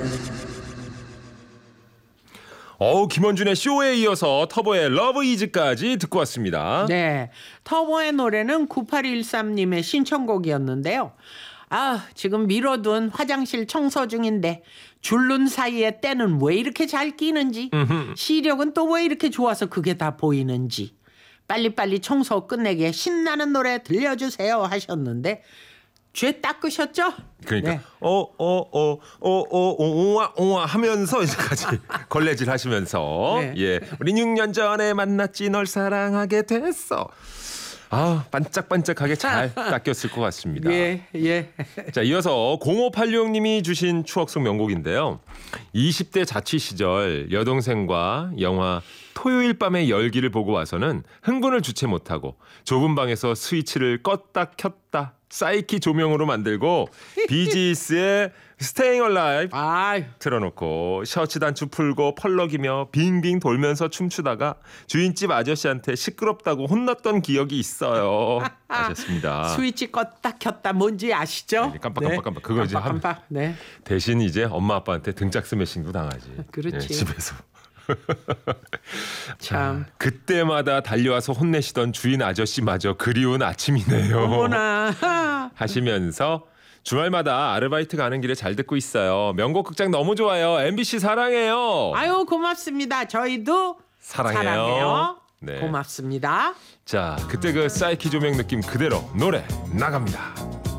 김원준의 쇼에 이어서 터보의 러브 이즈까지 듣고 왔습니다. 네, 터보의 노래는 9813님의 신청곡이었는데요. 지금 미뤄둔 화장실 청소 중인데 줄눈 사이에 때는 왜 이렇게 잘 끼는지, 시력은 또 왜 이렇게 좋아서 그게 다 보이는지, 빨리빨리 청소 끝내게 신나는 노래 들려주세요 하셨는데 죄 닦으셨죠? 그러니까 네. 오와 하면서 이제 같이 걸레질 하시면서 네. 예, 우리 6년 전에 만났지 널 사랑하게 됐어. 반짝반짝하게 잘 닦였을 것 같습니다. 예. 자, 이어서 0586님이 주신 추억 속 명곡인데요. 20대 자취 시절 여동생과 영화 토요일 밤의 열기를 보고 와서는 흥분을 주체 못하고 좁은 방에서 스위치를 껐다 켰다 사이키 조명으로 만들고 비지스의 Staying Alive 틀어놓고 셔츠 단추 풀고 펄럭이며 빙빙 돌면서 춤추다가 주인집 아저씨한테 시끄럽다고 혼났던 기억이 있어요. 하셨습니다. 스위치 껐다 켰다 뭔지 아시죠? 네, 깜빡. 그거 이제 깜빡. 네. 대신 이제 엄마 아빠한테 등짝 스매싱도 당하지. 그렇지. 예, 집에서. 참. 그때마다 달려와서 혼내시던 주인 아저씨마저 그리운 아침이네요. 어머나. 하시면서 주말마다 아르바이트 가는 길에 잘 듣고 있어요. 명곡 극장 너무 좋아요. MBC 사랑해요. 아유 고맙습니다. 저희도 사랑해요. 네. 고맙습니다. 자, 그때 그 사이키 조명 느낌 그대로 노래 나갑니다.